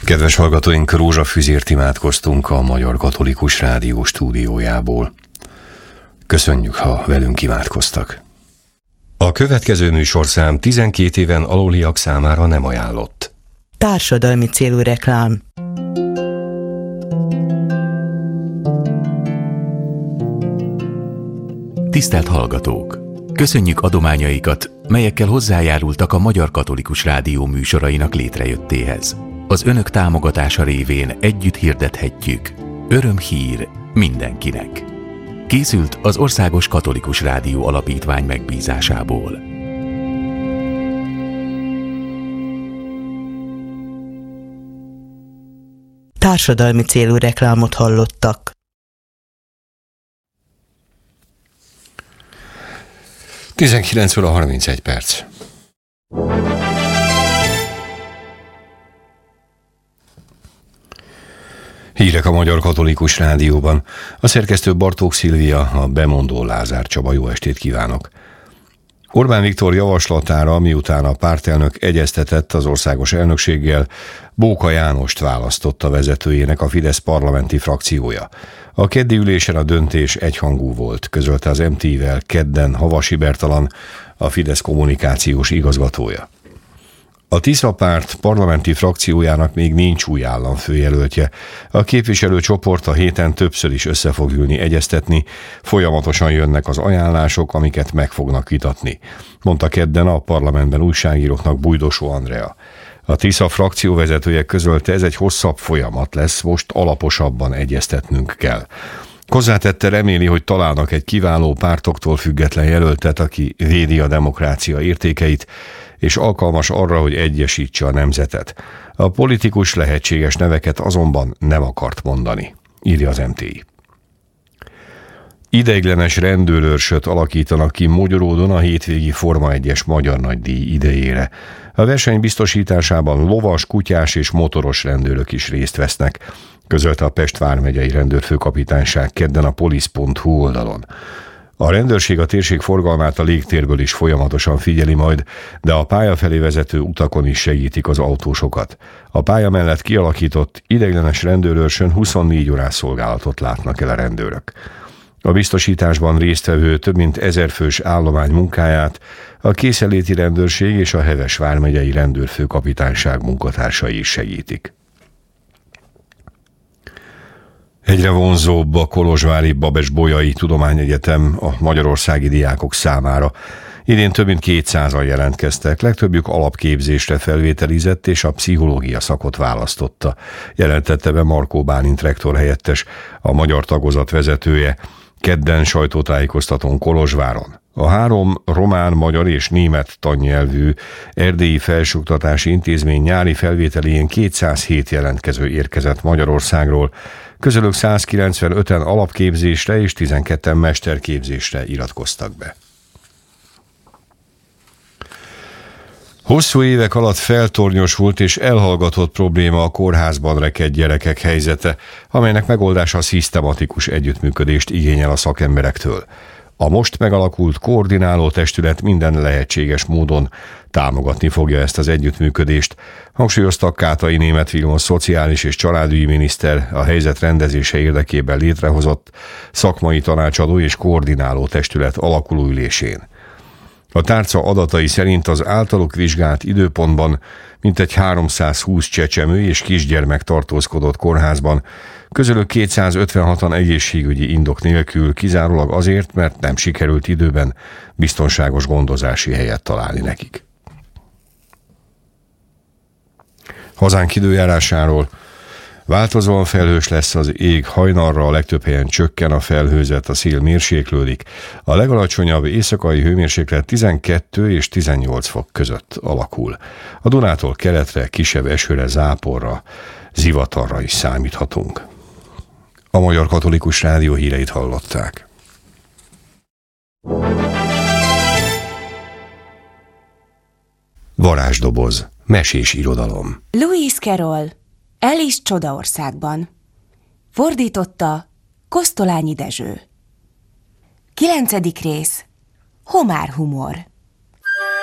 Kedves hallgatóink, rózsafüzért imádkoztunk a Magyar Katolikus Rádió stúdiójából. Köszönjük, ha velünk imádkoztak. A következő műsorszám 12 éven aluliak számára nem ajánlott. Társadalmi célú reklám. Tisztelt hallgatók! Köszönjük adományaikat, melyekkel hozzájárultak a Magyar Katolikus Rádió műsorainak létrejöttéhez. Az önök támogatása révén együtt hirdethetjük: örömhír mindenkinek. Készült az Országos Katolikus Rádió Alapítvány megbízásából. Társadalmi célú reklámot hallottak. – 19 óra 31 perc. Hírek a Magyar Katolikus Rádióban. A szerkesztő Bartók Szilvia, a bemondó Lázár Csaba. Jó estét kívánok! Orbán Viktor javaslatára, miután a pártelnök egyeztetett az országos elnökséggel, Bóka Jánost választotta vezetőjének a Fidesz parlamenti frakciója. A keddi ülésen a döntés egyhangú volt, közölte az MT-vel kedden Havasi Bertalan, a Fidesz kommunikációs igazgatója. A Tisza párt parlamenti frakciójának még nincs új államfőjelöltje. A képviselőcsoport a héten többször is össze fog ülni egyeztetni, folyamatosan jönnek az ajánlások, amiket meg fognak vitatni, mondta kedden a parlamentben újságíróknak Bújdosó Andrea. A Tisza frakcióvezetője közölte, ez egy hosszabb folyamat lesz, most alaposabban egyeztetnünk kell. Hozzátette, reméli, hogy találnak egy kiváló pártoktól független jelöltet, aki védi a demokrácia értékeit, és alkalmas arra, hogy egyesítse a nemzetet. A politikus lehetséges neveket azonban nem akart mondani, írja az MTI. Ideiglenes rendőrőrsöt alakítanak ki Mogyoródon a hétvégi Forma 1-es Magyar Nagydíj idejére. A verseny biztosításában lovas, kutyás és motoros rendőrök is részt vesznek, közölte a Pest vármegyei rendőrfőkapitányság kedden a polisz.hu oldalon. A rendőrség a térség forgalmát a légtérből is folyamatosan figyeli majd, de a pálya felé vezető utakon is segítik az autósokat. A pálya mellett kialakított ideiglenes rendőrőrsön 24 órás szolgálatot látnak el a rendőrök. A biztosításban résztvevő több mint 1000 fős állomány munkáját a készenléti rendőrség és a Heves vármegyei rendőrfőkapitányság munkatársai is segítik. Egyre vonzóbb a kolozsvári Babes-Bolyai Tudományegyetem a magyarországi diákok számára. Idén több mint 200-an jelentkeztek, legtöbbjük alapképzésre felvételizett és a pszichológia szakot választotta, jelentette be Markó Bálint rektor helyettes, a magyar tagozat vezetője, kedden sajtótájékoztatón Kolozsváron. A 3 román, magyar és német tannyelvű erdélyi felsőoktatási intézmény nyári felvételéjén 207 jelentkező érkezett Magyarországról, közülük 195-en alapképzésre és 12-en mesterképzésre iratkoztak be. Hosszú évek alatt feltornyosult és elhallgatott probléma a kórházban rekedt gyerekek helyzete, amelynek megoldása szisztematikus együttműködést igényel a szakemberektől. A most megalakult koordináló testület minden lehetséges módon támogatni fogja ezt az együttműködést, hangsúlyozta Kátai Németh Vilmos szociális és családügyi miniszter a helyzet rendezése érdekében létrehozott szakmai tanácsadó és koordináló testület alakuló ülésén. A tárca adatai szerint az általuk vizsgált időpontban mintegy 320 csecsemő és kisgyermek tartózkodott kórházban, közülük 256-an egészségügyi indok nélkül, kizárólag azért, mert nem sikerült időben biztonságos gondozási helyet találni nekik. Hazánk időjárásáról: változóan felhős lesz az ég, hajnalra a legtöbb helyen csökken a felhőzet, a szél mérséklődik, a legalacsonyabb éjszakai hőmérséklet 12 és 18 fok között alakul. A Dunától keletre kisebb esőre, záporra, zivatarra is számíthatunk. A Magyar Katolikus Rádió híreit hallották. Varázsdoboz, mesés irodalom. Lewis Carroll, Alice Csodaországban. Fordította Kosztolányi Dezső. 9. rész. Homár humor.